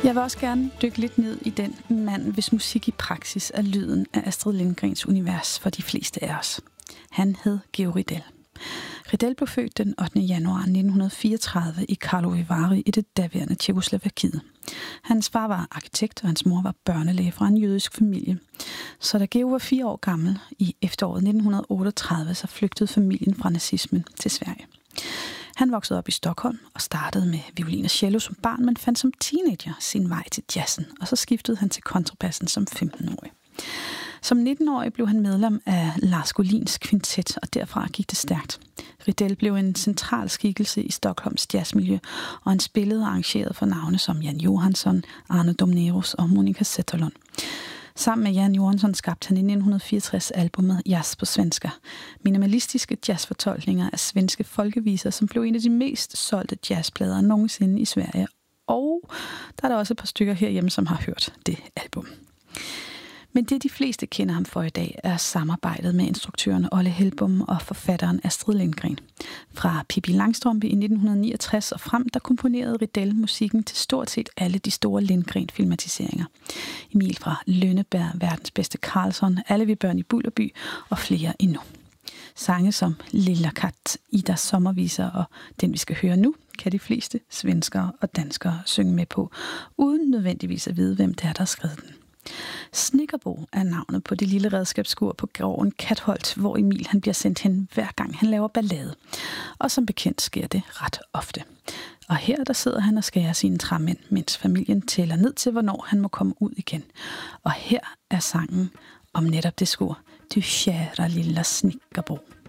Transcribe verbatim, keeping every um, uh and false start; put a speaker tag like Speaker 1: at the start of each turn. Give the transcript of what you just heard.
Speaker 1: Jeg vil også gerne dykke lidt ned i den mand, hvis musik i praksis er lyden af Astrid Lindgrens univers for de fleste af os. Han hed Georg Ridel. Ridel blev født den ottende januar nitten fireogtredive i Karlovy Vary i det daværende Tjekkoslovakiet. Hans far var arkitekt, og hans mor var børnelæge fra en jødisk familie. Så da Georg var fire år gammel i efteråret nitten otteogtredive, så flygtede familien fra nazismen til Sverige. Han voksede op i Stockholm og startede med violin og cello som barn, men fandt som teenager sin vej til jazzen, og så skiftede han til kontrabassen som femten-årig. Som nitten-årig blev han medlem af Lars Golins kvintet, og derfra gik det stærkt. Ridel blev en central skikkelse i Stockholms jazzmiljø, og han spillede og arrangerede for navne som Jan Johansson, Arne Domnerus og Monica Zetterlund. Sammen med Jan Johansson skabte han i nitten fireogtres albumet Jazz på svenska. Minimalistiske jazzfortolkninger af svenske folkeviser, som blev en af de mest solgte jazzplader nogensinde i Sverige. Og der er der også et par stykker herhjemme, som har hørt det album. Men det, de fleste kender ham for i dag, er samarbejdet med instruktøren Olle Hellbom og forfatteren Astrid Lindgren. Fra Pippi Langstrømpe i nitten niogtres og frem, der komponerede Ridel musikken til stort set alle de store Lindgren-filmatiseringer. Emil fra Lønneberg, Verdens bedste Karlsson, Alle vi børn i Bullerby og flere endnu. Sange som Lilla Katt, Idas sommerviser og Den vi skal høre nu, kan de fleste svenskere og danskere synge med på, uden nødvendigvis at vide, hvem det er, der har skrevet den. Snekkerbo er navnet på det lille redskabsskur på gården Katholt, hvor Emil han bliver sendt hen hver gang han laver ballade. Og som bekendt sker det ret ofte. Og her der sidder han og skærer sine træmænd, mens familien tæller ned til, hvornår han må komme ud igen. Og her er sangen om netop det skur, Du kära lilla Snekkerbo.